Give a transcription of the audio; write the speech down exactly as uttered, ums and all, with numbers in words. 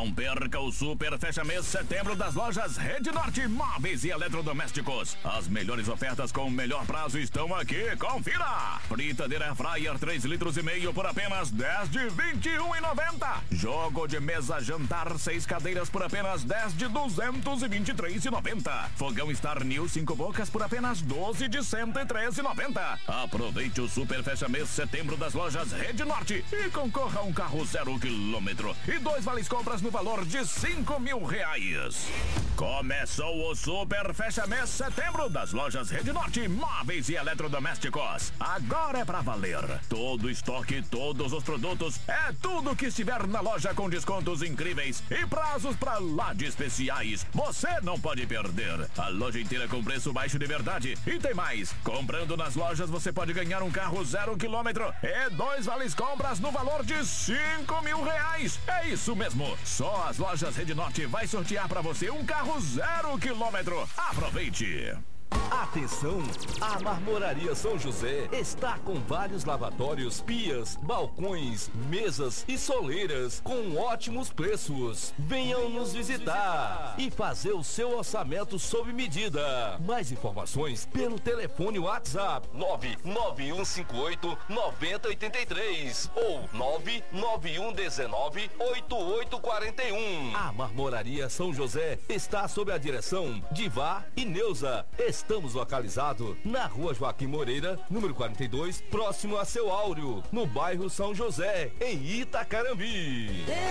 Não perca o Super Fecha Mês Setembro das lojas Rede Norte Móveis e Eletrodomésticos. As melhores ofertas com o melhor prazo estão aqui. Confira! Fritadeira Air Fryer três litros e meio por apenas dez de vinte e um reais e noventa centavos. Jogo de mesa jantar seis cadeiras por apenas dez de duzentos e vinte e três reais e noventa centavos. Fogão Star New cinco bocas por apenas doze de cento e treze reais e noventa centavos. Aproveite o Super Fecha Mês Setembro das lojas Rede Norte e concorra a um carro zero quilômetro e dois vales compras no valor de cinco mil reais. Começou o Super Fecha Mês Setembro das lojas Rede Norte Móveis e Eletrodomésticos. Agora é pra valer. Todo estoque, todos os produtos, é tudo que estiver na loja com descontos incríveis e prazos pra lá de especiais. Você não pode perder. A loja inteira com preço baixo de verdade. E tem mais. Comprando nas lojas você pode ganhar um carro zero quilômetro e dois vales compras no valor de cinco mil reais. É isso mesmo. Só as lojas Rede Norte vai sortear pra você um carro zero quilômetro. Aproveite! Atenção! A Marmoraria São José está com vários lavatórios, pias, balcões, mesas e soleiras com ótimos preços. Venham nos visitar e fazer o seu orçamento sob medida. Mais informações pelo telefone WhatsApp nove nove um cinco oito nove zero oito três ou nove nove um um nove oito oito quatro um. A Marmoraria São José está sob a direção de Vá e Neuza. Estamos localizados na Rua Joaquim Moreira, número quarenta e dois, próximo a Seu Áureo, no bairro São José, em Itacarambi.